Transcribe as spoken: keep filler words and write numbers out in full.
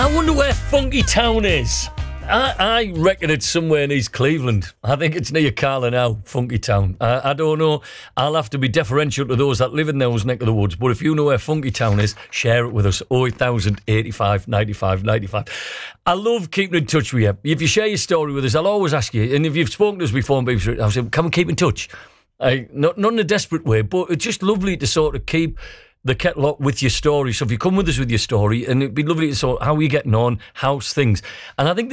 I wonder where Funky Town is. I, I reckon it's somewhere in East Cleveland. I think it's near Carla now, Funky Town. I, I don't know. I'll have to be deferential to those that live in those neck of the woods. But if you know where Funky Town is, share it with us. oh eight thousand, eighty-five, ninety-five, ninety-five. I love keeping in touch with you. If you share your story with us, I'll always ask you. And if you've spoken to us before, I'll say, come and keep in touch. I, not, not in a desperate way, but it's just lovely to sort of keep the kettle hot with your story. So if you come with us with your story, and it'd be lovely to sort how are you getting on, how's things. And I think